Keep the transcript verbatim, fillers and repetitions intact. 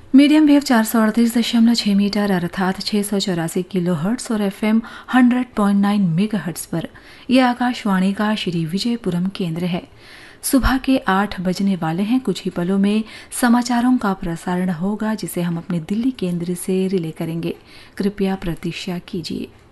Medium wave चार सौ अड़तीस दशमलव छह मीटर अर्थात छह सौ चौरासी किलो हर्ट्स और F am hundred point nine mega hertz पर यह आकाशवाणी का श्री विजयपुरम केंद्र है। सुबह के आठ बजने वाले हैं। कुछ ही पलों में समाचारों का प्रसारण होगा, जिसे हम अपने दिल्ली केंद्र से रिले करेंगे। कृपया प्रतीक्षा कीजिए।